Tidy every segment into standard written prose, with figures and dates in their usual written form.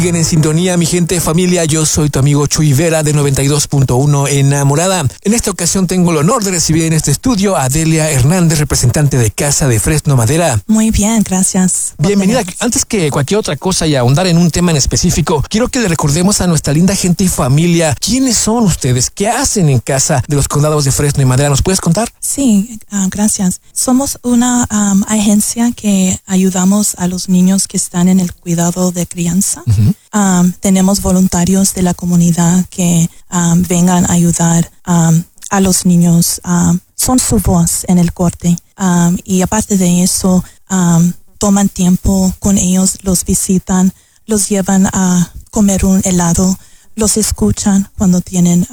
Siguen en sintonía, mi gente, familia. Yo soy tu amigo Chuy Vera de 92.1 Enamorada. En esta ocasión tengo el honor de recibir en este estudio a Delia Hernández, representante de Casa de Fresno Madera. Muy bien, gracias. Bienvenida. Antes que cualquier otra cosa y ahondar en un tema en específico, quiero que le recordemos a nuestra linda gente y familia quiénes son ustedes, qué hacen en Casa de los Condados de Fresno y Madera. ¿Nos puedes contar? Sí, gracias. Somos una agencia que ayudamos a los niños que están en el cuidado de crianza. Uh-huh. Tenemos voluntarios de la comunidad que vengan a ayudar a los niños. Son su voz en el corte. Y aparte de eso, toman tiempo con ellos, los visitan, los llevan a comer un helado, los escuchan cuando tienen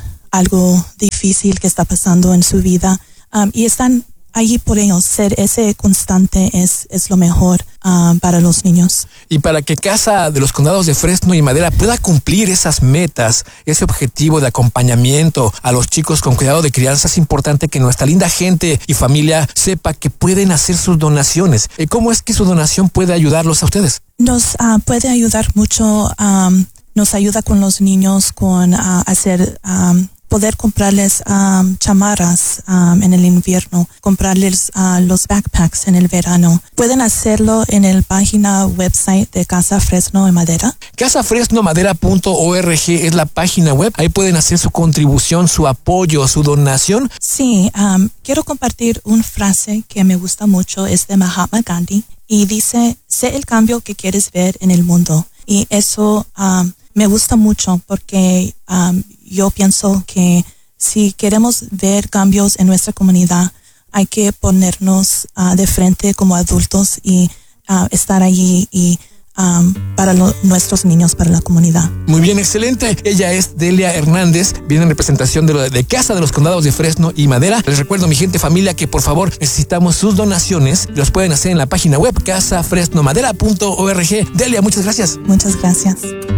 algo difícil que está pasando en su vida. Y están allí por ellos. Ser ese constante es lo mejor para los niños. Y para que Casa de los Condados de Fresno y Madera pueda cumplir esas metas, ese objetivo de acompañamiento a los chicos con cuidado de crianza, es importante que nuestra linda gente y familia sepa que pueden hacer sus donaciones. ¿Cómo es que su donación puede ayudarlos a ustedes? Nos puede ayudar mucho. Nos ayuda con los niños con hacer... poder comprarles chamarras en el invierno, comprarles los backpacks en el verano. Pueden hacerlo en el página website de Casa Fresno y Madera. CasaFresnoMadera.org es la página web. Ahí pueden hacer su contribución, su apoyo, su donación. Sí, quiero compartir una frase que me gusta mucho, es de Mahatma Gandhi, y dice: sé el cambio que quieres ver en el mundo. Y eso me gusta mucho porque yo pienso que si queremos ver cambios en nuestra comunidad, hay que ponernos de frente como adultos y estar allí y para nuestros niños, para la comunidad. Muy bien, excelente. Ella es Delia Hernández, viene en representación de Casa de los Condados de Fresno y Madera. Les recuerdo, mi gente, familia, que por favor necesitamos sus donaciones. Los pueden hacer en la página web CasaFresnoMadera.org. Delia, muchas gracias. Muchas gracias.